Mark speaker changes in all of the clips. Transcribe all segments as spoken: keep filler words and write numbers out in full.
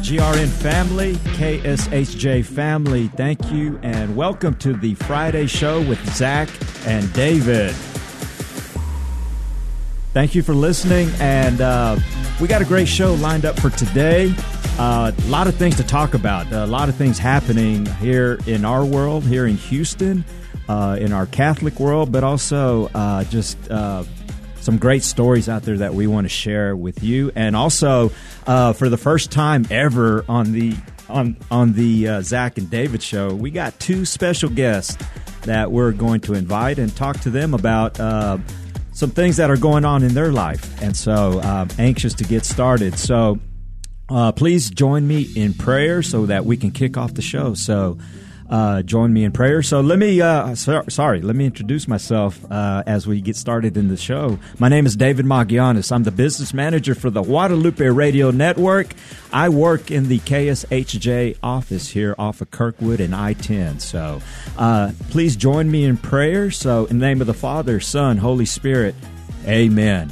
Speaker 1: G R N family, K S H J family, thank you and welcome to the Friday show with Zach and David. Thank you for listening, and uh, we got a great show lined up for today. Uh, a lot of things to talk about, a lot of things happening here in our world, here in Houston, uh, in our Catholic world, but also uh, just uh, some great stories out there that we want to share with you. And also, uh, for the first time ever on the on on the uh, Zach and David show, we got two special guests that we're going to invite and talk to them about uh, some things that are going on in their life. And so I'm anxious to get started. So uh, please join me in prayer so that we can kick off the show. So uh, join me in prayer. So let me, uh, so, sorry, let me introduce myself uh, as we get started in the show. My name is David Magianis. I'm the business manager for the Guadalupe Radio Network. I work in the K S H J office here off of Kirkwood and I ten. So uh, please join me in prayer. So in the name of the Father, Son, Holy Spirit, amen.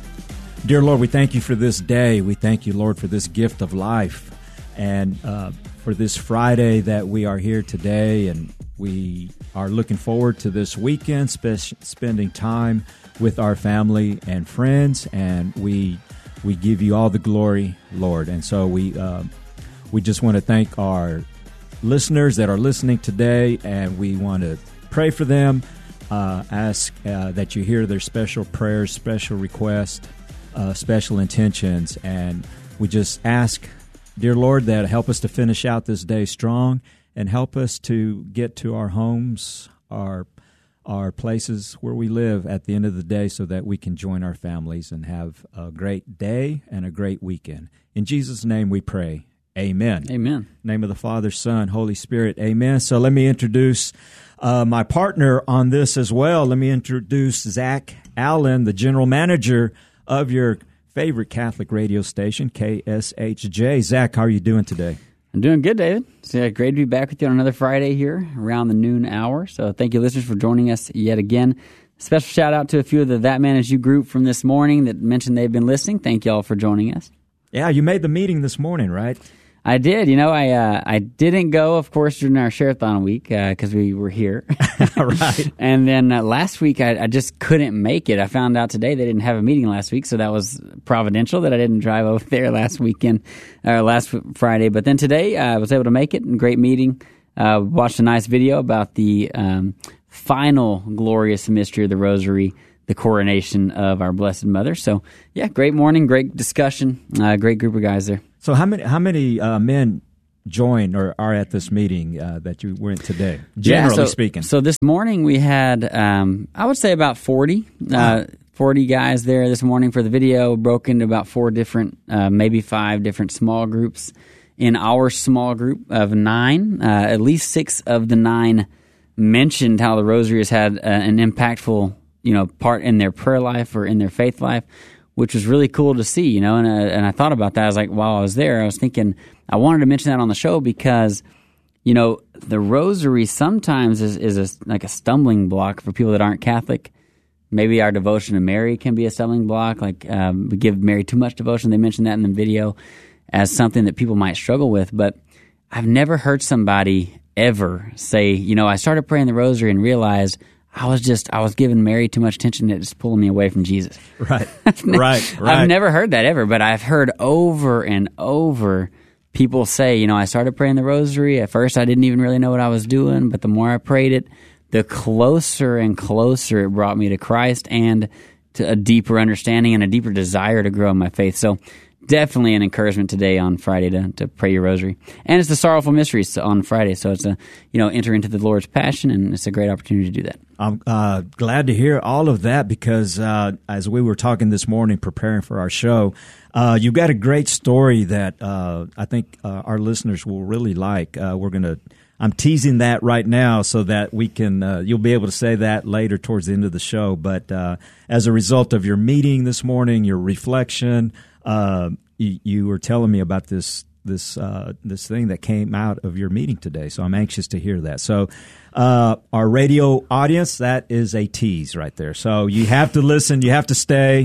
Speaker 1: Dear Lord, we thank you for this day. We thank you, Lord, for this gift of life and uh, for this Friday that we are here today. And we are looking forward to this weekend, spe- spending time with our family and friends. And we We give you all the glory, Lord. And so we uh, we just want to thank our listeners that are listening today, and we want to pray for them, uh, ask uh, that you hear their special prayers, special requests, uh, special intentions. And we just ask, dear Lord, that help us to finish out this day strong and help us to get to our homes, our our places where we live at the end of the day so that we can join our families and have a great day and a great weekend. In Jesus' name we pray. Amen.
Speaker 2: Amen.
Speaker 1: Name of the Father, Son, Holy Spirit. Amen. So let me introduce uh, my partner on this as well. Let me introduce Zach Allen, the general manager of your favorite Catholic radio station, K S H J. Zach, how are you doing today?
Speaker 2: I'm doing good, David. It's uh, great to be back with you on another Friday here around the noon hour. So thank you, listeners, for joining us yet again. Special shout out to a few of the That Man Is You group from this morning that mentioned they've been listening. Thank you all for joining us.
Speaker 1: Yeah, you made the meeting this morning, right?
Speaker 2: I did. You know, I uh, I didn't go, of course, during our Share-a-thon week because uh, we were here.
Speaker 1: Right.
Speaker 2: And then uh, last week, I, I just couldn't make it. I found out today they didn't have a meeting last week, so that was providential that I didn't drive over there last weekend, or last Friday. But then today, uh, I was able to make it. Great meeting. Uh, watched a nice video about the um, final glorious mystery of the Rosary, the coronation of our Blessed Mother. So, yeah, great morning, great discussion, uh, great group of guys there.
Speaker 1: So how many how many uh, men joined or are at this meeting uh, that you were in today, generally
Speaker 2: yeah, so,
Speaker 1: speaking?
Speaker 2: So this morning we had, um, I would say about forty, uh, forty guys there this morning for the video, broke into about four different, uh, maybe five different small groups. In our small group of nine, uh, at least six of the nine mentioned how the Rosary has had uh, an impactful, you know, part in their prayer life or in their faith life, which was really cool to see, you know, and, uh, and I thought about that. I was like, while I was there, I was thinking, I wanted to mention that on the show because, you know, the Rosary sometimes is, is a, like a stumbling block for people that aren't Catholic. Maybe our devotion to Mary can be a stumbling block. Like um, we give Mary too much devotion. They mentioned that in the video as something that people might struggle with. But I've never heard somebody ever say, you know, I started praying the Rosary and realized I was just, I was giving Mary too much attention. It just pulling me away from Jesus.
Speaker 1: Right, right, right.
Speaker 2: I've never heard that ever, but I've heard over and over people say, you know, I started praying the Rosary. At first, I didn't even really know what I was doing, but the more I prayed it, the closer and closer it brought me to Christ and to a deeper understanding and a deeper desire to grow in my faith. So definitely an encouragement today on Friday to, to pray your Rosary. And it's the Sorrowful Mysteries on Friday, so it's a, you know, enter into the Lord's Passion, and it's a great opportunity to do that.
Speaker 1: I'm uh, glad to hear all of that because uh, as we were talking this morning, preparing for our show, uh, you've got a great story that uh, I think uh, our listeners will really like. Uh, we're going to, I'm teasing that right now so that we can, uh, you'll be able to say that later towards the end of the show. But uh, as a result of your meeting this morning, your reflection, uh, you, you were telling me about this this uh, this thing that came out of your meeting today. So I'm anxious to hear that. So uh, our radio audience, that is a tease right there. So you have to listen, you have to stay,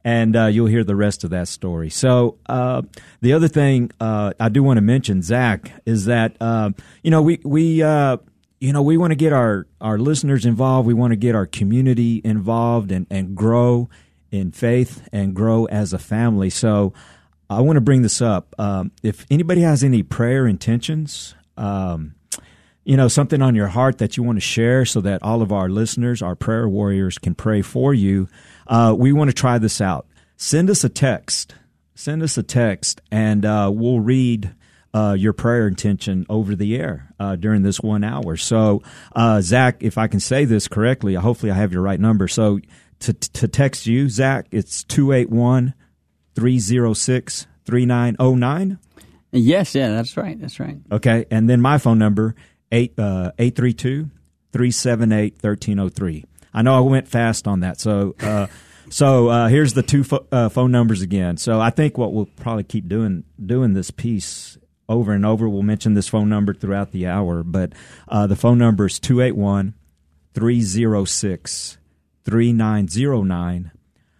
Speaker 1: and uh, you'll hear the rest of that story. So uh, the other thing uh, I do want to mention, Zach, is that uh, you know we we uh, you know we want to get our, our listeners involved. We want to get our community involved and, and grow in faith and grow as a family. So I want to bring this up. Um, if anybody has any prayer intentions, um, you know, something on your heart that you want to share so that all of our listeners, our prayer warriors, can pray for you, uh, we want to try this out. Send us a text. Send us a text, and uh, we'll read uh, your prayer intention over the air uh, during this one hour. So, uh, Zach, if I can say this correctly, hopefully I have your right number. So to, to text you, Zach, it's two eight one, three oh six, three nine oh nine.
Speaker 2: Yes, yeah, that's right. That's right.
Speaker 1: Okay, and then my phone number, eight uh eight three two, three seven eight, one three oh three. I know I went fast on that. So uh so uh here's the two fo- uh, phone numbers again. So I think what we'll probably keep doing doing this piece over and over. We'll mention this phone number throughout the hour, but uh the phone number is two eight one, three oh six, three nine oh nine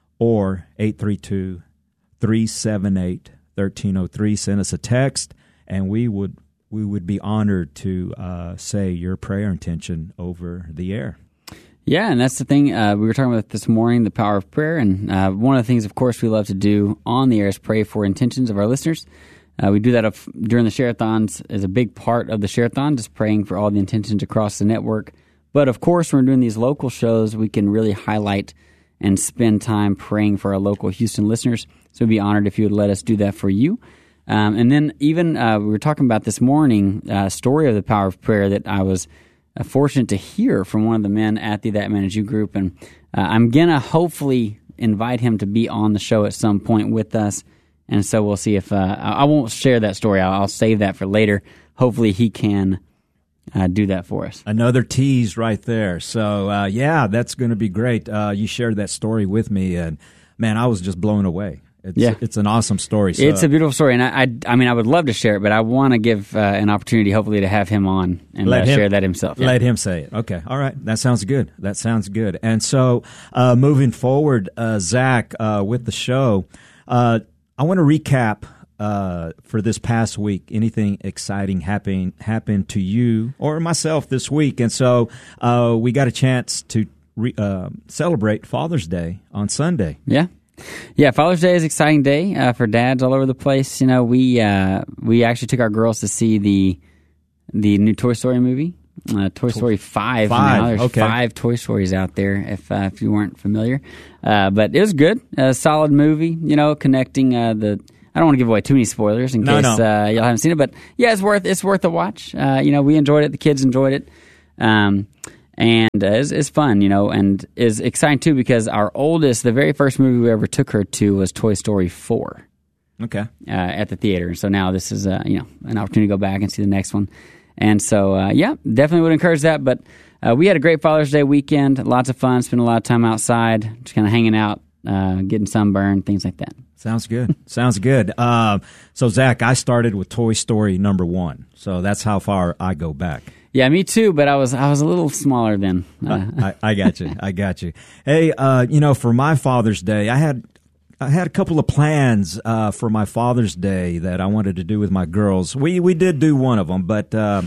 Speaker 1: or eight three two, three seven eight, one three oh three. Send us a text, and we would we would be honored to uh, say your prayer intention over the air.
Speaker 2: Yeah, and that's the thing. Uh, we were talking about this morning, the power of prayer. And uh, one of the things, of course, we love to do on the air is pray for intentions of our listeners. Uh, we do that of, during the share-a-thons as a big part of the share-a-thon, just praying for all the intentions across the network. But, of course, when we're doing these local shows, we can really highlight and spend time praying for our local Houston listeners. So we'd be honored if you would let us do that for you. Um, and then even uh, we were talking about this morning a uh, story of the power of prayer that I was uh, fortunate to hear from one of the men at the That Man Is You group. And uh, I'm going to hopefully invite him to be on the show at some point with us. And so we'll see if uh, I won't share that story. I'll, I'll save that for later. Hopefully he can uh, do that for us.
Speaker 1: Another tease right there. So, uh, yeah, that's going to be great. Uh, you shared that story with me, and, man, I was just blown away. It's,
Speaker 2: yeah.
Speaker 1: it's an awesome story. So.
Speaker 2: It's a beautiful story, and I, I, I mean, I would love to share it, but I want to give uh, an opportunity, hopefully, to have him on and let uh, him, share that himself. Yeah.
Speaker 1: Let him say it. Okay, all right. That sounds good. That sounds good. And so, uh, moving forward, uh, Zach, uh, with the show, uh, I want to recap uh, for this past week. Anything exciting happen happened to you or myself this week? And so, uh, we got a chance to re, uh, celebrate Father's Day on Sunday.
Speaker 2: Yeah. Yeah, Father's Day is an exciting day uh, for dads all over the place. You know, we uh, we actually took our girls to see the the new Toy Story movie, uh, Toy Story five.
Speaker 1: Five,
Speaker 2: now. There's
Speaker 1: okay.
Speaker 2: five Toy Stories out there, if uh, if you weren't familiar. Uh, but it was good, a solid movie. You know, connecting uh, the. I don't want to give away too many spoilers in
Speaker 1: no,
Speaker 2: case
Speaker 1: no.
Speaker 2: Uh, y'all haven't seen it, but yeah, it's worth it's worth a watch. Uh, you know, we enjoyed it, the kids enjoyed it. Um, And uh, it's, it's fun, you know, and is exciting, too, because our oldest, the very first movie we ever took her to was Toy Story four.
Speaker 1: Okay.
Speaker 2: Uh, at the theater. So now this is, uh, you know, an opportunity to go back and see the next one. And so, uh, yeah, definitely would encourage that. But uh, we had a great Father's Day weekend, lots of fun, spent a lot of time outside, just kind of hanging out, uh, getting sunburned, things like that.
Speaker 1: Sounds good. Sounds good. Uh, so, Zach, I started with Toy Story number one. So that's how far I go back.
Speaker 2: Yeah, me too, but I was I was a little smaller then. Uh,
Speaker 1: I, I got you. I got you. Hey, uh, you know, for my Father's Day, I had I had a couple of plans uh, for my Father's Day that I wanted to do with my girls. We we did do one of them, but uh,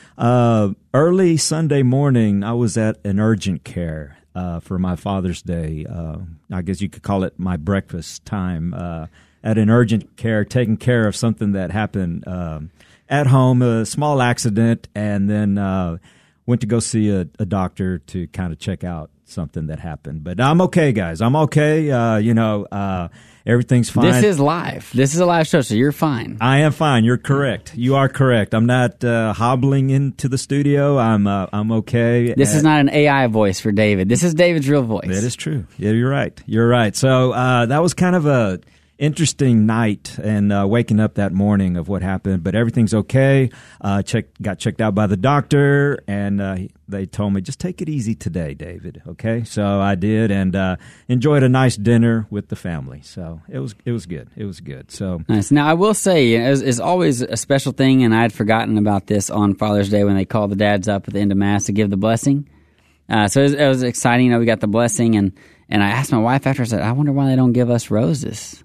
Speaker 1: uh, early Sunday morning, I was at an urgent care uh, for my Father's Day. Uh, I guess you could call it my breakfast time uh, at an urgent care, taking care of something that happened Um, at home, a small accident, and then uh, went to go see a, a doctor to kind of check out something that happened. But I'm okay, guys. I'm okay. Uh, you know, uh, everything's fine.
Speaker 2: This is live. This is a live show, so you're fine.
Speaker 1: I am fine. You're correct. You are correct. I'm not uh, hobbling into the studio. I'm uh, I'm okay.
Speaker 2: This
Speaker 1: uh,
Speaker 2: is not an A I voice for David. This is David's real voice.
Speaker 1: That is true. Yeah, you're right. You're right. So uh, that was kind of a interesting night, and uh, waking up that morning of what happened, but everything's okay. Uh, checked, got checked out by the doctor, and uh, they told me, just take it easy today, David. Okay, so I did, and uh, enjoyed a nice dinner with the family. So it was it was good. It was good. So
Speaker 2: nice. Now I will say, it's, it's always a special thing, and I had forgotten about this on Father's Day when they call the dads up at the end of Mass to give the blessing. Uh, so it was, it was exciting. You know, we got the blessing, and And I asked my wife after, I said, I wonder why they don't give us roses.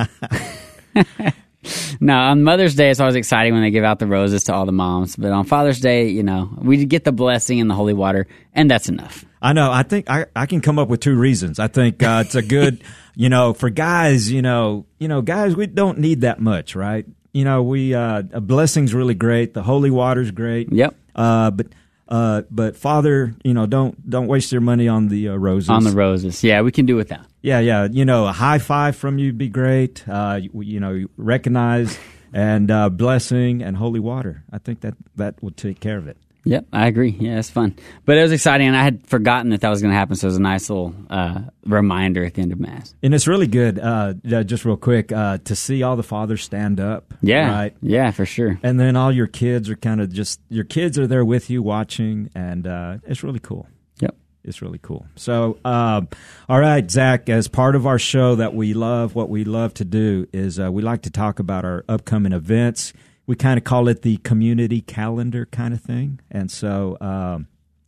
Speaker 2: No, on Mother's Day, it's always exciting when they give out the roses to all the moms. But on Father's Day, you know, we get the blessing and the holy water, and that's enough.
Speaker 1: I know. I think I, I can come up with two reasons. I think uh, it's a good, you know, for guys, you know, you know, guys, we don't need that much, right? You know, we uh, a blessing's really great. The holy water's great.
Speaker 2: Yep.
Speaker 1: Uh, but uh, but Father, you know, don't don't waste your money on the uh, roses.
Speaker 2: On the roses, yeah, we can do with that.
Speaker 1: Yeah, yeah. You know, a high five from you would be great. Uh, you, you know, recognize and uh, blessing and holy water. I think that that would take care of it.
Speaker 2: Yep, I agree. Yeah, it's fun. But it was exciting, and I had forgotten that that was going to happen, so it was a nice little uh, reminder at the end of Mass.
Speaker 1: And it's really good, uh, just real quick, uh, to see all the fathers stand up.
Speaker 2: Yeah,
Speaker 1: right?
Speaker 2: Yeah, for sure.
Speaker 1: And then all your kids are kind of just, your kids are there with you watching, and uh, it's really cool.
Speaker 2: Yep.
Speaker 1: It's really cool. So, um, all right, Zach, as part of our show that we love, what we love to do is uh, we like to talk about our upcoming events. We kind of call it the community calendar kind of thing. And so um,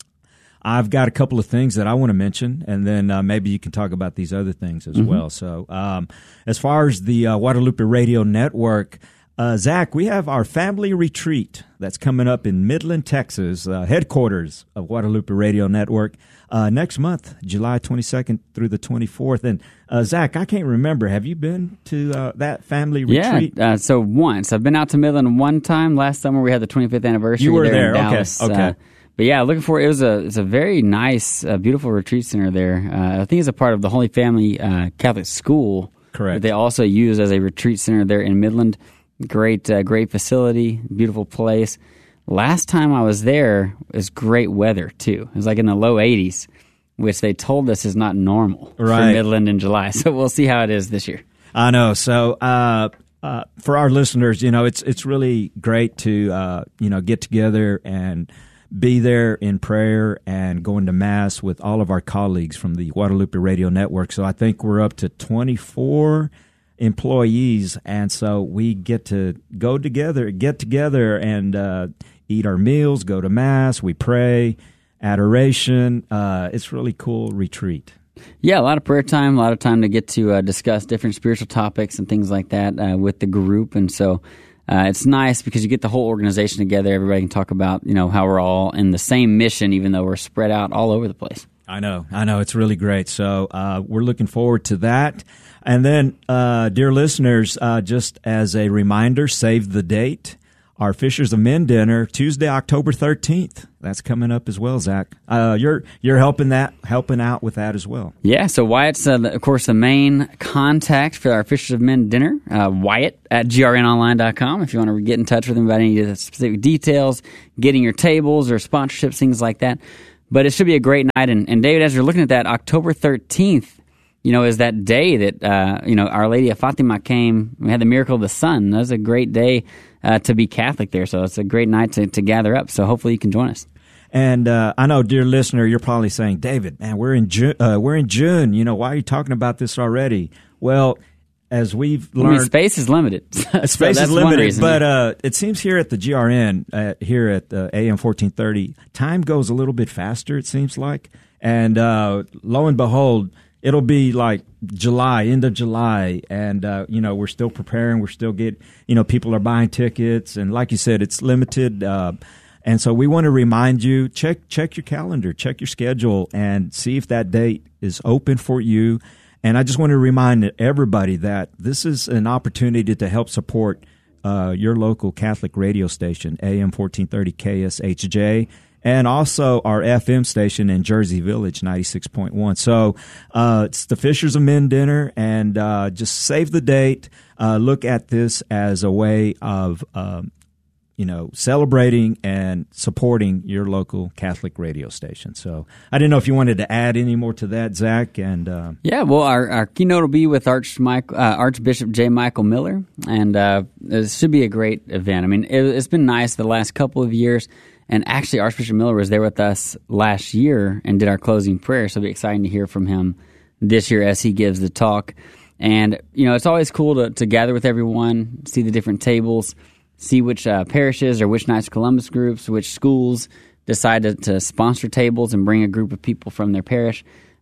Speaker 1: I've got a couple of things that I want to mention, and then uh, maybe you can talk about these other things as mm-hmm. well. So um, as far as the uh, Guadalupe Radio Network, uh, Zach, we have our family retreat that's coming up in Midland, Texas, uh, headquarters of Guadalupe Radio Network, uh, next month, July twenty-second through the twenty-fourth. And uh, Zach, I can't remember. Have you been to uh, that family retreat?
Speaker 2: Yeah, uh, so once. I've been out to Midland one time. Last summer we had the twenty-fifth anniversary.
Speaker 1: You were
Speaker 2: there,
Speaker 1: there.
Speaker 2: in Dallas.
Speaker 1: Okay. Okay.
Speaker 2: Uh, but yeah, looking for it was a it's a very nice, uh, beautiful retreat center there. Uh, I think it's a part of the Holy Family uh, Catholic School.
Speaker 1: Correct.
Speaker 2: That they also use as a retreat center there in Midland. Great, uh, great facility, beautiful place. Last time I was there, it was great weather too. It was like in the low eighties, which they told us is not normal
Speaker 1: right.
Speaker 2: for Midland in July. So we'll see how it is this year.
Speaker 1: I know. So uh, uh, for our listeners, you know, it's it's really great to uh, you know get together and be there in prayer and going to Mass with all of our colleagues from the Guadalupe Radio Network. So I think we're up to twenty-four employees, and so we get to go together, get together and uh, eat our meals, go to Mass, we pray, adoration. Uh, it's really cool retreat.
Speaker 2: Yeah, a lot of prayer time, a lot of time to get to uh, discuss different spiritual topics and things like that uh, with the group, and so uh, it's nice because you get the whole organization together. Everybody can talk about you know how we're all in the same mission, even though we're spread out all over the place.
Speaker 1: I know, I know, it's really great. So uh, we're looking forward to that. And then, uh, dear listeners, uh, just as a reminder, save the date. Our Fishers of Men dinner, Tuesday, October thirteenth. That's coming up as well, Zach. Uh, you're you're helping that helping out with that as well.
Speaker 2: Yeah. So Wyatt's, uh, of course, the main contact for our Fishers of Men dinner. Uh, Wyatt at G R N online dot com. If you want to get in touch with him about any of the specific details, getting your tables or sponsorships, things like that. But it should be a great night. And, and David, as you're looking at that, October thirteenth. You know, is that day that, uh, you know, Our Lady of Fatima came. We had the miracle of the sun. That was a great day uh, to be Catholic there. So it's a great night to, to gather up. So hopefully you can join us.
Speaker 1: And uh, I know, dear listener, you're probably saying, David, man, we're in June. Uh, we're in June. You know, why are you talking about this already? Well, as we've learned,
Speaker 2: I mean, space is limited.
Speaker 1: Space
Speaker 2: so
Speaker 1: is limited,
Speaker 2: reason,
Speaker 1: but
Speaker 2: yeah.
Speaker 1: uh, it seems here at the G R N, uh, here at uh, A M fourteen thirty, time goes a little bit faster. It seems like, and uh, lo and behold, it'll be like July, end of July, and uh, you know we're still preparing. We're still get you know people are buying tickets, and like you said, it's limited. Uh, and so we want to remind you check check your calendar, check your schedule, and see if that date is open for you. And I just want to remind everybody that this is an opportunity to help support uh, your local Catholic radio station, A M fourteen thirty K S H J. And also our F M station in Jersey Village, ninety-six point one. So uh, it's the Fishers of Men dinner, and uh, just save the date. Uh, look at this as a way of, um, you know, celebrating and supporting your local Catholic radio station. So I didn't know if you wanted to add any more to that, Zach. And uh,
Speaker 2: yeah, well, our, our keynote will be with Arch Mike, uh, Archbishop J. Michael Miller, and uh, it should be a great event. I mean, it, it's been nice the last couple of years. And actually, Archbishop Miller was there with us last year and did our closing prayer, so it'll be exciting to hear from him this year as he gives the talk. And, you know, it's always cool to, to gather with everyone, see the different tables, see which uh, parishes or which Knights of Columbus groups, which schools decide to, to sponsor tables and bring a group of people from their parish.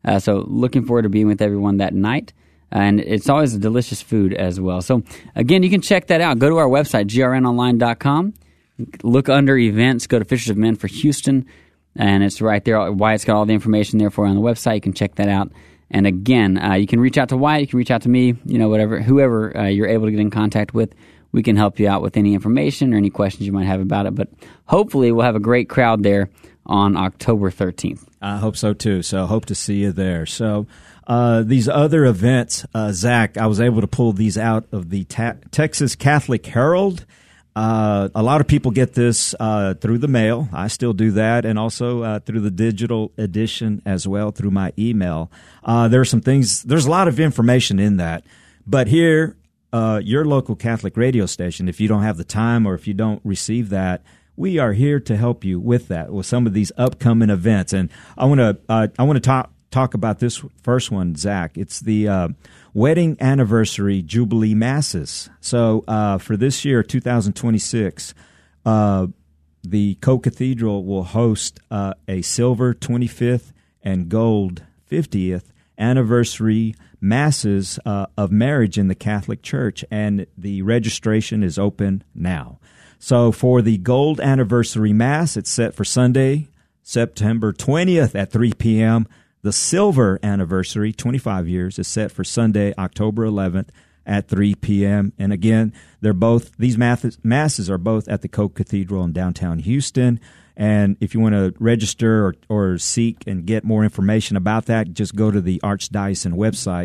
Speaker 2: Uh, so looking forward to being with everyone that night. And it's always a delicious food as well. So, again, you can check that out. Go to our website, G R N online dot com. Look under events. Go to Fishers of Men for Houston. And it's right there. Wyatt's got all the information there for you on the website. You can check that out. And, again, uh, you can reach out to Wyatt. You can reach out to me. You know, whatever, whoever uh, you're able to get in contact with. We can help you out with any information or any questions you might have about it. But hopefully we'll have a great crowd there on October thirteenth.
Speaker 1: I hope so, too. So hope to see you there. So uh, these other events, uh, Zach, I was able to pull these out of the ta- Texas Catholic Herald. Uh, a lot of people get this uh, through the mail. I still do that, and also uh, through the digital edition as well, through my email. Uh, there are some things, there's a lot of information in that. But here, uh, your local Catholic radio station, if you don't have the time or if you don't receive that, we are here to help you with that, with some of these upcoming events. And I want to uh, I want to talk talk about this first one, Zach. It's the uh, Wedding Anniversary Jubilee Masses. So uh, for this year, two thousand twenty-six, uh, the Co-Cathedral will host uh, a silver twenty-fifth and gold fiftieth anniversary masses uh, of marriage in the Catholic Church, and the registration is open now. So for the Gold Anniversary Mass, it's set for Sunday, September twentieth at three p.m. The Silver Anniversary, twenty-five years, is set for Sunday, October eleventh at three p.m. And again, they're both these masses are both at the Co-Cathedral in downtown Houston. And if you want to register or, or seek and get more information about that, just go to the Archdiocesan website,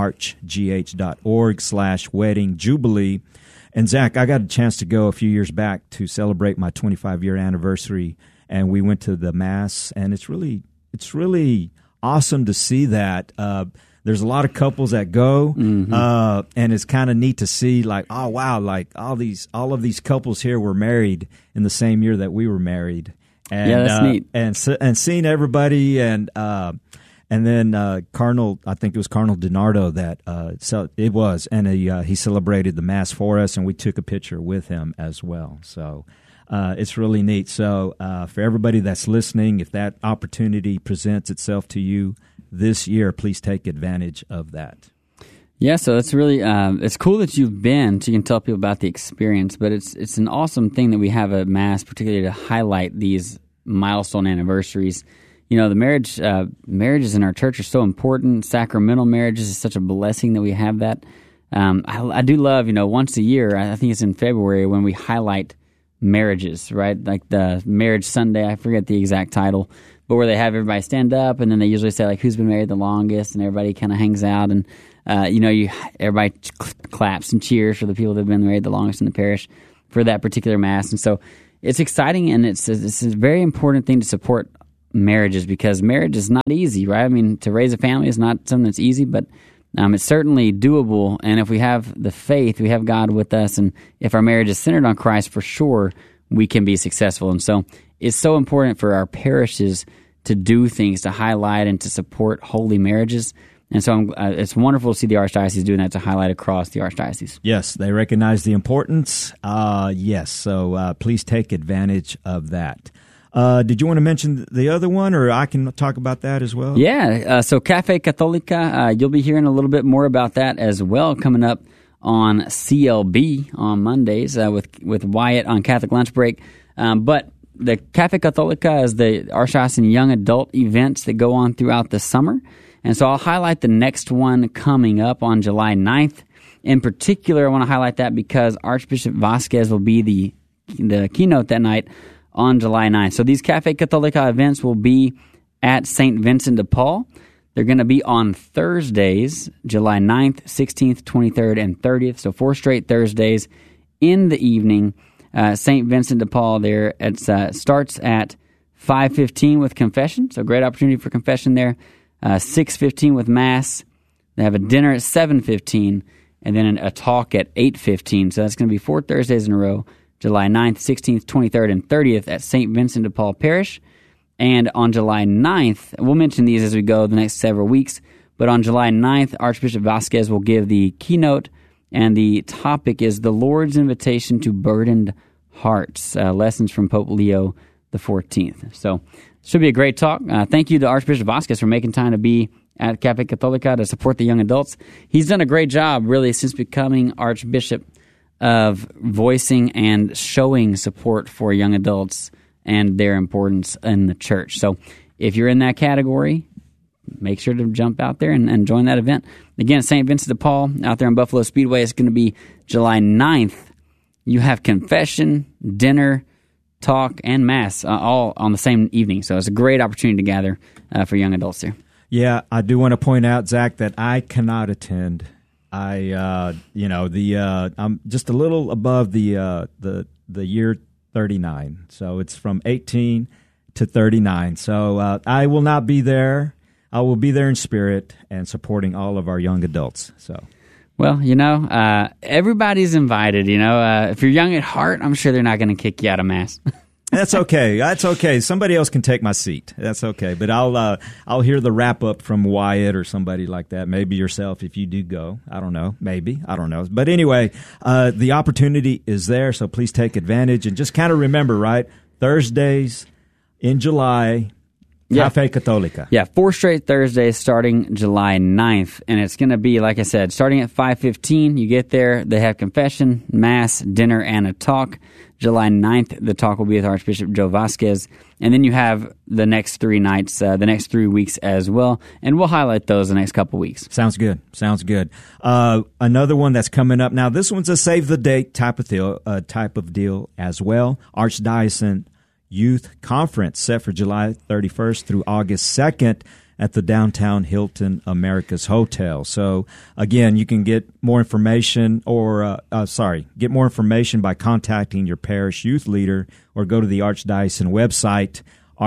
Speaker 1: archgh.org slash wedding jubilee. And Zach, I got a chance to go a few years back to celebrate my twenty-five year anniversary, and we went to the Mass, and it's really, it's really awesome to see that. Uh, there's a lot of couples that go, mm-hmm. uh, and it's kind of neat to see, like, oh wow, like all these, all of these couples here were married in the same year that we were married. And,
Speaker 2: yeah, that's
Speaker 1: uh,
Speaker 2: neat.
Speaker 1: And and seeing everybody and. Uh, And then uh, Cardinal, I think it was Cardinal DiNardo that uh, so it was, and he uh, he celebrated the Mass for us, and we took a picture with him as well. So uh, it's really neat. So uh, for everybody that's listening, if that opportunity presents itself to you this year, please take advantage of that.
Speaker 2: Yeah, so it's really um, it's cool that you've been, so you can tell people about the experience. But it's it's an awesome thing that we have a Mass, particularly to highlight these milestone anniversaries. You know, the marriage uh, marriages in our church are so important. Sacramental marriages is such a blessing that we have that. Um, I, I do love, you know, once a year, I think it's in February, when we highlight marriages, right? Like the Marriage Sunday, I forget the exact title, but where they have everybody stand up, and then they usually say, like, who's been married the longest, and everybody kind of hangs out, and, uh, you know, you everybody cl- claps and cheers for the people that have been married the longest in the parish for that particular Mass. And so it's exciting, and it's, it's a very important thing to support marriages, because marriage is not easy, right? I mean, to raise a family is not something that's easy, but um, it's certainly doable. And if we have the faith, we have God with us, and if our marriage is centered on Christ, for sure, we can be successful. And so it's so important for our parishes to do things to highlight and to support holy marriages. And so I'm, uh, it's wonderful to see the Archdiocese doing that, to highlight across the Archdiocese.
Speaker 1: Yes, they recognize the importance. Uh, yes, so uh, please take advantage of that. Uh, did you want to mention the other one, or I can talk about that as well?
Speaker 2: Yeah, uh, so Cafe Catholica, uh, you'll be hearing a little bit more about that as well coming up on C L B on Mondays uh, with with Wyatt on Catholic Lunch Break. Um, but the Cafe Catholica is the Archdiocesan young adult events that go on throughout the summer. And so I'll highlight the next one coming up on July ninth. In particular, I want to highlight that because Archbishop Vasquez will be the the keynote that night on July ninth. So these Cafe Catholica events will be at Saint Vincent de Paul. They're going to be on Thursdays, July ninth, sixteenth, twenty-third, and thirtieth. So four straight Thursdays in the evening. Uh, Saint Vincent de Paul there. It uh, starts at five fifteen with confession. So great opportunity for confession there. Uh, six fifteen with Mass. They have a dinner at seven fifteen, and then a talk at eight fifteen. So that's going to be four Thursdays in a row. July ninth, sixteenth, twenty-third, and thirtieth at Saint Vincent de Paul Parish. And on July ninth, we'll mention these as we go the next several weeks, but on July ninth, Archbishop Vasquez will give the keynote, and the topic is the Lord's Invitation to Burdened Hearts, uh, lessons from Pope Leo the fourteenth. So, should be a great talk. Uh, thank you to Archbishop Vasquez for making time to be at Cafe Católica to support the young adults. He's done a great job, really, since becoming Archbishop, of voicing and showing support for young adults and their importance in the church. So if you're in that category, make sure to jump out there and, and join that event. Again, Saint Vincent de Paul out there on Buffalo Speedway is going to be July ninth. You have confession, dinner, talk, and mass uh, all on the same evening. So it's a great opportunity to gather uh, for young adults there.
Speaker 1: Yeah, I do want to point out, Zach, that I cannot attend. I, uh, you know, the uh, I'm just a little above the uh, the the year thirty-nine, so it's from eighteen to thirty-nine. So uh, I will not be there. I will be there in spirit and supporting all of our young adults. So,
Speaker 2: well, you know, uh, everybody's invited. You know, uh, if you're young at heart, I'm sure they're not going to kick you out of mass.
Speaker 1: That's okay. That's okay. Somebody else can take my seat. That's okay. But I'll uh, I'll hear the wrap up from Wyatt or somebody like that. Maybe yourself if you do go. I don't know. Maybe. I don't know. But anyway, uh, the opportunity is there, so please take advantage. And just kind of remember, right, Thursdays in July,
Speaker 2: Yeah.
Speaker 1: Cafe Católica.
Speaker 2: Yeah, four straight Thursdays starting July ninth. And it's going to be, like I said, starting at five fifteen. You get there. They have confession, mass, dinner, and a talk. July ninth, the talk will be with Archbishop Joe Vasquez. And then you have the next three nights, uh, the next three weeks as well. And we'll highlight those the next couple weeks.
Speaker 1: Sounds good. Sounds good. Uh, another one that's coming up. Now, this one's a save the date type of deal, uh, type of deal as well. Archdiocese Youth Conference set for July thirty-first through August second at the downtown Hilton Americas Hotel. So, again, you can get more information or, uh, uh, sorry, get more information by contacting your parish youth leader or go to the Archdiocesan website,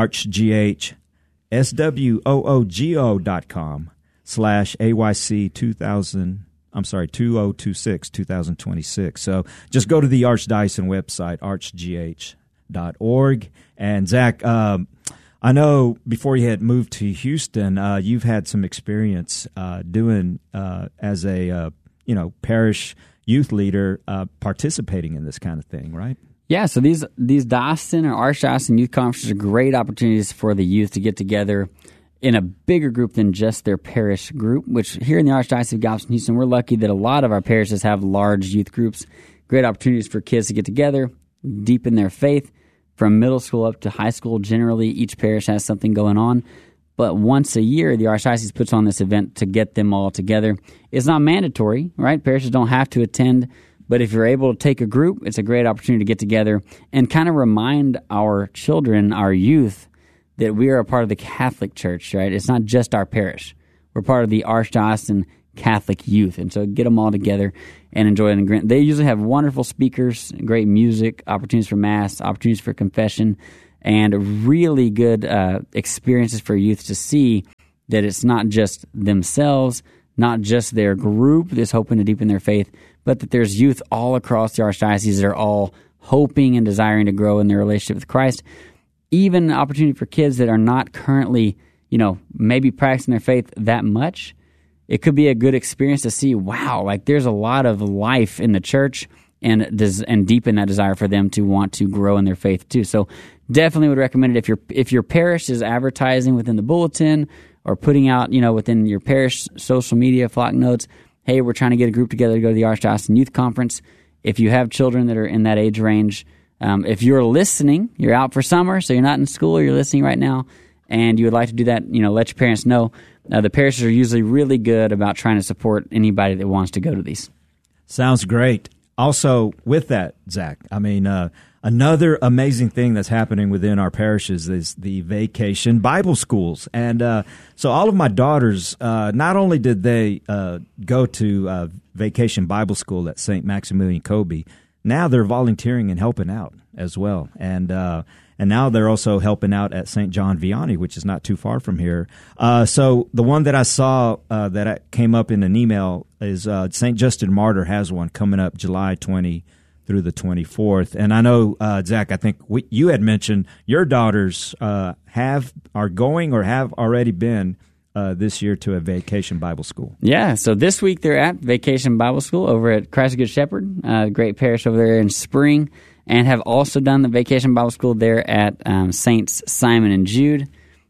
Speaker 1: archghswoogo dot com slash AYC two thousand, I'm sorry, two thousand twenty-six, two thousand twenty-six. So just go to the Archdiocesan website, archgh dot org. And Zach, um, I know before you had moved to Houston, uh, you've had some experience uh, doing uh, as a uh, you know parish youth leader, uh, participating in this kind of thing, right?
Speaker 2: Yeah, so these these diocesan or archdiocesan youth conferences are great opportunities for the youth to get together in a bigger group than just their parish group, which here in the Archdiocese of Galveston, Houston, we're lucky that a lot of our parishes have large youth groups, great opportunities for kids to get together, deepen their faith. From middle school up to high school, generally each parish has something going on. But once a year, the Archdiocese puts on this event to get them all together. It's not mandatory, right? Parishes don't have to attend. But if you're able to take a group, it's a great opportunity to get together and kind of remind our children, our youth, that we are a part of the Catholic Church, right? It's not just our parish. We're part of the Archdiocesan Catholic youth. And so get them all together and enjoy it. They usually have wonderful speakers, great music, opportunities for mass, opportunities for confession, and really good uh, experiences for youth to see that it's not just themselves, not just their group that's hoping to deepen their faith, but that there's youth all across the Archdiocese that are all hoping and desiring to grow in their relationship with Christ. Even an opportunity for kids that are not currently, you know, maybe practicing their faith that much. It could be a good experience to see, wow, like there's a lot of life in the church and des- and deepen that desire for them to want to grow in their faith too. So definitely would recommend it if your if your parish is advertising within the bulletin or putting out, you know, within your parish social media, flock notes, hey, we're trying to get a group together to go to the Archdiocesan Youth Conference. If you have children that are in that age range, um, if you're listening, you're out for summer, so you're not in school, you're listening right now, and you would like to do that, you know, let your parents know. Uh, the parishes are usually really good about trying to support anybody that wants to go to these.
Speaker 1: Sounds great. Also, with that, Zach, I mean, uh, another amazing thing that's happening within our parishes is the vacation Bible schools. And uh, so all of my daughters, uh, not only did they uh, go to uh, vacation Bible school at Saint Maximilian Kolbe, now they're volunteering and helping out as well. And uh And now they're also helping out at Saint John Vianney, which is not too far from here. Uh, so the one that I saw uh, that came up in an email is uh, Saint Justin Martyr has one coming up July twentieth through the twenty-fourth. And I know, uh, Zach, I think we, you had mentioned your daughters uh, have are going or have already been uh, this year to a vacation Bible school.
Speaker 2: Yeah, so this week they're at Vacation Bible School over at Christ Good Shepherd, uh, great parish over there in Spring. And have also done the Vacation Bible School there at um, Saints Simon and Jude.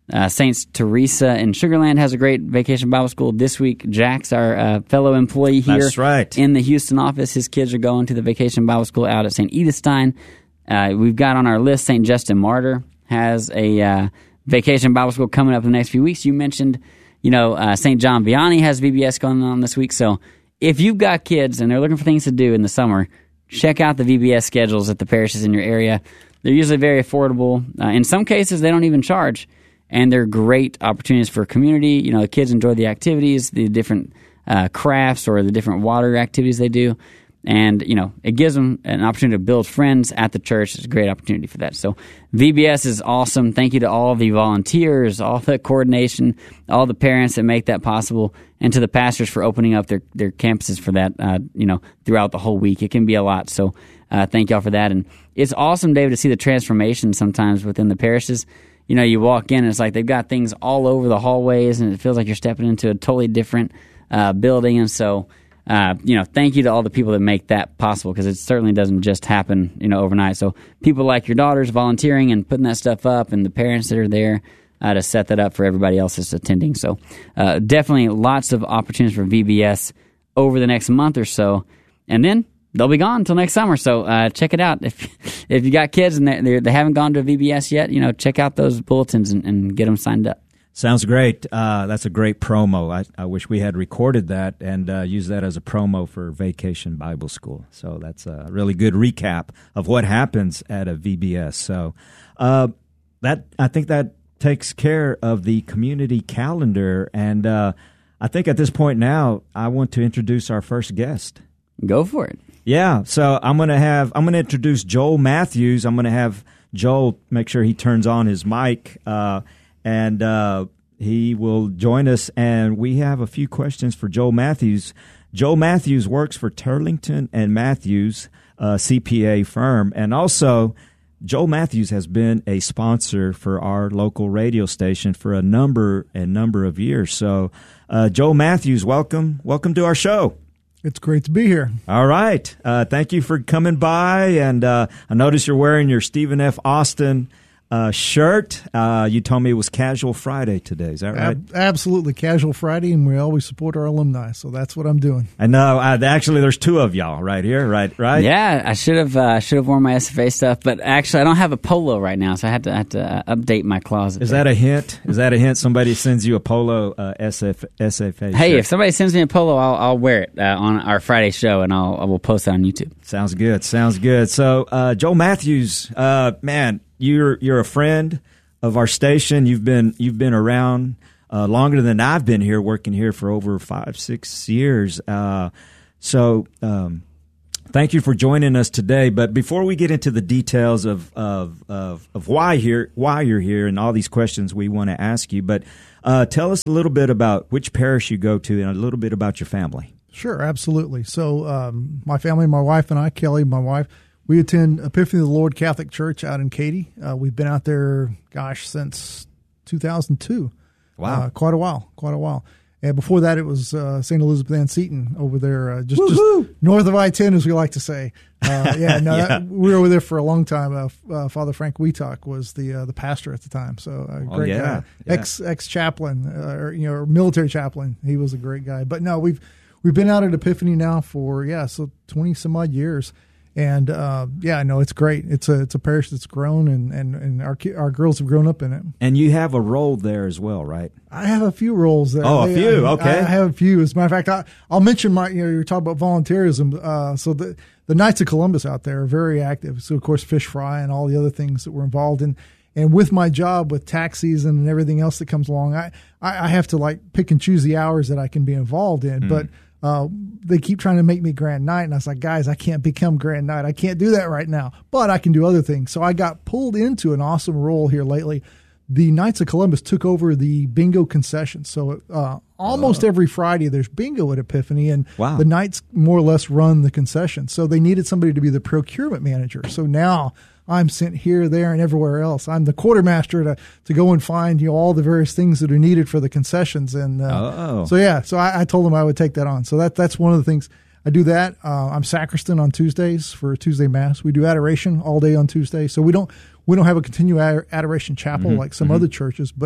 Speaker 2: Uh, Saints Teresa in Sugar Land has a great Vacation Bible School. This week, Jack's our uh, fellow employee here
Speaker 1: That's right.
Speaker 2: in the Houston office. His kids are going to the Vacation Bible School out at Saint Edithstein. Uh, we've got on our list Saint Justin Martyr has a uh, Vacation Bible School coming up in the next few weeks. You mentioned, you know, uh, Saint John Vianney has V B S going on this week. So if you've got kids and they're looking for things to do in the summer, check out the V B S schedules at the parishes in your area. They're usually very affordable. Uh, in some cases, they don't even charge. And they're great opportunities for community. You know, the kids enjoy the activities, the different uh, crafts or the different water activities they do. And, you know, it gives them an opportunity to build friends at the church. It's a great opportunity for that. So V B S is awesome. Thank you to all the volunteers, all the coordination, all the parents that make that possible, and to the pastors for opening up their, their campuses for that, uh, you know, throughout the whole week. It can be a lot. So uh, thank y'all for that. And it's awesome, David, to see the transformation sometimes within the parishes. You know, you walk in and it's like they've got things all over the hallways and it feels like you're stepping into a totally different uh, building. And so, uh, you know, thank you to all the people that make that possible, because it certainly doesn't just happen, you know, overnight. So people like your daughters volunteering and putting that stuff up, and the parents that are there uh, to set that up for everybody else that's attending. So uh, definitely lots of opportunities for V B S over the next month or so. And then they'll be gone until next summer, so uh, check it out. If if you got kids and they they haven't gone to a V B S yet, you know, check out those bulletins and, and get them signed up.
Speaker 1: Sounds great. Uh, that's a great promo. I, I wish we had recorded that and uh, used that as a promo for Vacation Bible School. So that's a really good recap of what happens at a V B S. So uh, that I think that takes care of the community calendar. And uh, I think at this point now, I want to introduce our first guest.
Speaker 2: Go for it.
Speaker 1: Yeah, so I'm gonna have I'm gonna introduce Joel Matthews. I'm gonna have Joel make sure he turns on his mic, uh, and uh, he will join us. And we have a few questions for Joel Matthews. Joel Matthews works for Turlington and Matthews, uh, C P A firm, and also Joel Matthews has been a sponsor for our local radio station for a number and number of years. So, uh, Joel Matthews, welcome, welcome to our show.
Speaker 3: It's great to be here.
Speaker 1: All right. Uh, thank you for coming by. And uh, I noticed you're wearing your Stephen F. Austin uh, shirt. Uh, you told me it was Casual Friday today. Is that right?
Speaker 3: Ab- absolutely. Casual Friday, and we always support our alumni. So that's what I'm doing.
Speaker 1: I know. Uh, actually, there's two of y'all right here, right? Right?
Speaker 2: Yeah, I should have uh, should have worn my S F A stuff, but actually I don't have a polo right now, so I had to, I had to uh, update my closet.
Speaker 1: Is
Speaker 2: there.
Speaker 1: that a hint? Is that a hint? Somebody sends you a polo uh, S F, S F A
Speaker 2: Hey,
Speaker 1: shirt?
Speaker 2: if somebody sends me a polo, I'll, I'll wear it uh, on our Friday show, and I'll I will post it on YouTube.
Speaker 1: Sounds good. Sounds good. So, uh, Joel Matthews, uh, man, you're you're a friend of our station. You've been you've been around uh, longer than I've been here, working here for over five six years. Uh, so, um, thank you for joining us today. But before we get into the details of of of, of why here why you're here and all these questions we want to ask you, but uh, tell us a little bit about which parish you go to and a little bit about your family.
Speaker 3: Sure, absolutely. So um, my family, my wife and I, Kelly, my wife, we attend Epiphany of the Lord Catholic Church out in Katy. Uh, we've been out there, gosh, since two thousand two.
Speaker 1: Wow.
Speaker 3: Uh, quite a while, quite a while. And before that, it was uh, Saint Elizabeth Ann Seton over there, uh, just, just north of I ten, as we like to say. Uh, yeah, no,
Speaker 1: yeah.
Speaker 3: That, we were over there for a long time. Uh, uh, Father Frank Wheatalk was the uh, the pastor at the time, so a
Speaker 1: Oh,
Speaker 3: great
Speaker 1: yeah,
Speaker 3: guy,
Speaker 1: yeah.
Speaker 3: ex ex chaplain, uh, or you know, or military chaplain. He was a great guy. But no, we've we've been out at Epiphany now for yeah, so twenty some odd years. And uh, yeah, no, it's great. It's a it's a parish that's grown, and, and, and our our girls have grown up in it.
Speaker 1: And you have a role there as well, right?
Speaker 3: I have a few roles there.
Speaker 1: Oh, a few.
Speaker 3: I,
Speaker 1: Okay.
Speaker 3: I have a few. As a matter of fact, I, I'll mention my. You know, you're talking about volunteerism. Uh, so the the Knights of Columbus out there are very active. So of course, fish fry and all the other things that we're involved in. And with my job, with tax season and everything else that comes along, I, I, I have to like pick and choose the hours that I can be involved in. Mm. But uh, they keep trying to make me Grand Knight, and I was like, guys, I can't become Grand Knight. I can't do that right now, but I can do other things. So I got pulled into an awesome role here lately. The Knights of Columbus took over the bingo concession. So uh, almost oh. every Friday there's bingo at Epiphany, and
Speaker 1: wow.
Speaker 3: the Knights more or less run the concession. So they needed somebody to be the procurement manager. So now I'm sent here, there, and everywhere else. I'm the quartermaster to, to go and find, you know, all the various things that are needed for the concessions. And uh,
Speaker 1: oh.
Speaker 3: so, yeah, so I, I told them I would take that on. So that that's one of the things. I do that. Uh, I'm sacristan on Tuesdays for Tuesday Mass. We do adoration all day on Tuesday. So we don't we don't have a continual adoration chapel mm-hmm. like some mm-hmm. other churches, but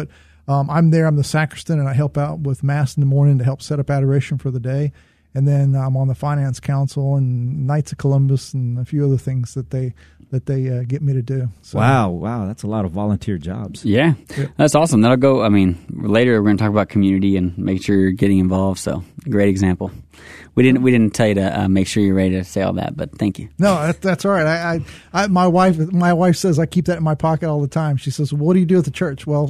Speaker 3: um, I'm there. I'm the sacristan, and I help out with Mass in the morning to help set up adoration for the day. And then I'm on the finance council and Knights of Columbus and a few other things that they that they uh, get me to do. So,
Speaker 1: wow, wow, that's a lot of volunteer jobs.
Speaker 2: Yeah, yeah, that's awesome. That'll go. I mean, later we're going to talk about community and make sure you're getting involved. So, great example. We didn't we didn't tell you to uh, make sure you're ready to say all that, but thank you.
Speaker 3: No, that, that's all right. I, I, I, my wife, my wife says I keep that in my pocket all the time. She says, well, "What do you do at the church?" Well,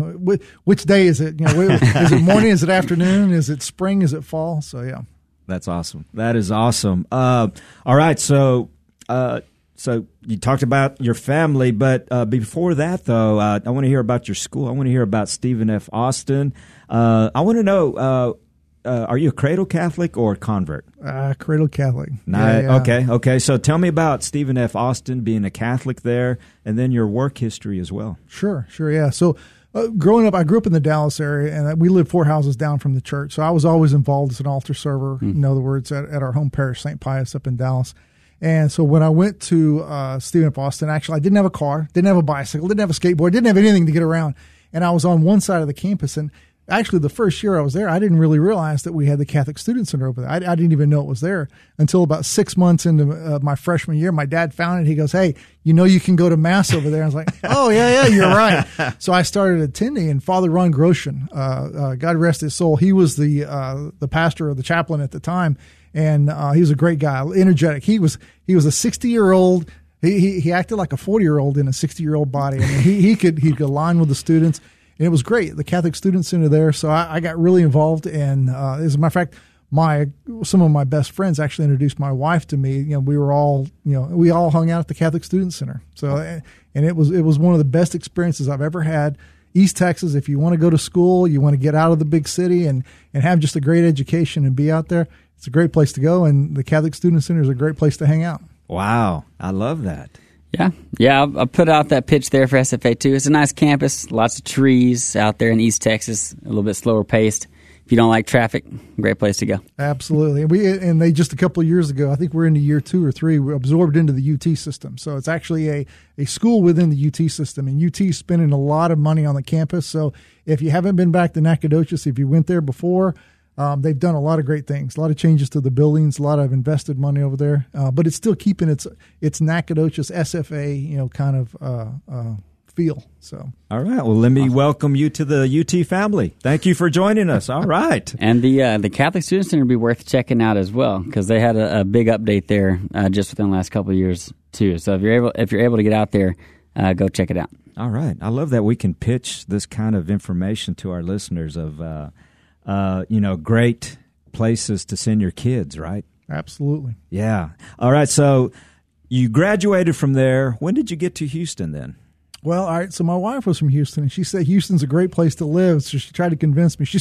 Speaker 3: which day is it? You know, is it morning? Is it afternoon? Is it spring? Is it fall? So, yeah.
Speaker 1: That's awesome. That is awesome. Uh, all right, so uh, so you talked about your family, but uh, before that, though, uh, I want to hear about your school. I want to hear about Stephen F. Austin. Uh, I want to know, uh, uh, are you a cradle Catholic or a convert?
Speaker 3: Uh, cradle Catholic.
Speaker 1: Nice.
Speaker 3: Yeah, yeah.
Speaker 1: Okay, okay. So tell me about Stephen F. Austin, being a Catholic there, and then your work history as well.
Speaker 3: Sure, sure, yeah. So Uh, growing up, I grew up in the Dallas area, and we lived four houses down from the church. So I was always involved as an altar server, mm. in other words, at, at our home parish, Saint Pius, up in Dallas. And so when I went to uh, Stephen F. Austin, actually, I didn't have a car, didn't have a bicycle, didn't have a skateboard, didn't have anything to get around. And I was on one side of the campus, and actually, the first year I was there, I didn't really realize that we had the Catholic Student Center over there. I, I didn't even know it was there until about six months into uh, my freshman year. My dad found it. He goes, "Hey, you know you can go to Mass over there." I was like, "Oh, yeah, yeah, you're right." So I started attending, and Father Ron Grosjean, uh, uh, God rest his soul, he was the uh, the pastor or the chaplain at the time, and uh, he was a great guy, energetic. He was he was a sixty-year-old. He, he he acted like a forty-year-old in a sixty-year-old body. I mean, he he could he could align with the students. And it was great, the Catholic Student Center there. So I, I got really involved. And uh, as a matter of fact, my some of my best friends actually introduced my wife to me. You know, we were all, you know, we all hung out at the Catholic Student Center. So, and it was it was one of the best experiences I've ever had. East Texas, if you want to go to school, you want to get out of the big city and, and have just a great education and be out there, it's a great place to go. And the Catholic Student Center is a great place to hang out.
Speaker 1: Wow, I love that.
Speaker 2: Yeah, yeah. I put out that pitch there for S F A too. It's a nice campus, lots of trees out there in East Texas, a little bit slower paced. If you don't like traffic, great place to go.
Speaker 3: Absolutely. And we and they just a couple of years ago, I think we're into year two or three, we're absorbed into the U T system. So it's actually a, a school within the U T system. And U T is spending a lot of money on the campus. So if you haven't been back to Nacogdoches, if you went there before, Um, they've done a lot of great things, a lot of changes to the buildings, a lot of invested money over there, uh, but it's still keeping its its Nacogdoches S F A, you know, kind of uh, uh, feel. So,
Speaker 1: all right. Well, let me awesome. welcome you to the U T family. Thank you for joining us. All right,
Speaker 2: and the uh, the Catholic Student Center would be worth checking out as well because they had a, a big update there uh, just within the last couple of years too. So if you're able if you're able to get out there, uh, go check it out.
Speaker 1: All right. I love that we can pitch this kind of information to our listeners of. Uh, Uh, you know, great places to send your kids, right?
Speaker 3: Absolutely.
Speaker 1: Yeah. All right. So you graduated from there. When did you get to Houston then?
Speaker 3: Well, all right. So my wife was from Houston, and she said Houston's a great place to live. So she tried to convince me. She